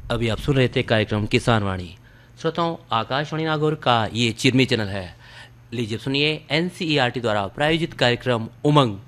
अभी आप सुन रहे थे कार्यक्रम किसान वाणी। श्रोताओं, आकाशवाणी नागौर का ये चिरमी चैनल है। लीजिए सुनिए एनसीईआरटी द्वारा प्रायोजित कार्यक्रम उमंग